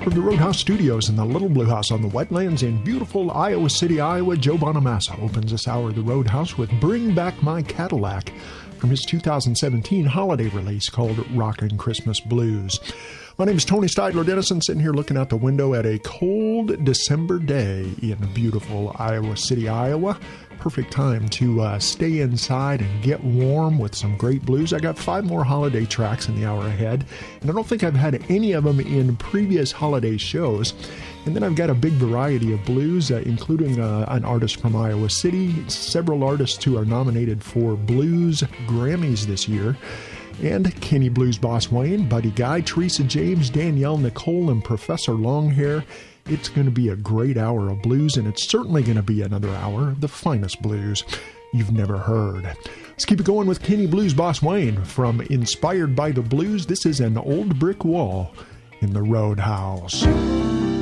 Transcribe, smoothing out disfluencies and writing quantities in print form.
From the Roadhouse Studios in the Little Blue House on the wetlands in beautiful Iowa City, Iowa, Joe Bonamassa opens this hour of the Roadhouse with Bring Back My Cadillac from his 2017 holiday release called Rockin' Christmas Blues. My name is Tony Steidler Dennison, sitting here looking out the window at a cold December day in beautiful Iowa City, Iowa. Perfect time to stay inside and get warm with some great blues. I got 5 more holiday tracks in the hour ahead, and I don't think I've had any of them in previous holiday shows. And then I've got a big variety of blues, including an artist from Iowa City, several artists who are nominated for Blues Grammys this year, and Kenny Blues Boss Wayne, Buddy Guy, Teresa James, Danielle Nicole, and Professor Longhair. It's going to be a great hour of blues, and it's certainly going to be another hour of the finest blues you've never heard. Let's keep it going with Kenny Blues Boss Wayne from Inspired by the Blues. This is An Old Brick Wall in the Roadhouse.